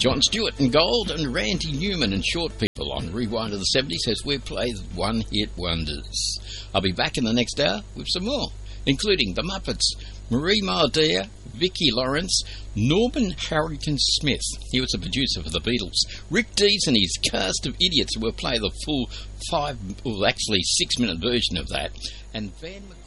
John Stewart in gold and Randy Newman and Short People on Rewind of the 70s as we play one-hit wonders. I'll be back in the next hour with some more, including The Muppets, Marie Mardia, Vicki Lawrence, Norman Harrington Smith, he was a producer for the Beatles, Rick Dees and his cast of idiots who will play the full 6-minute version of that, and Van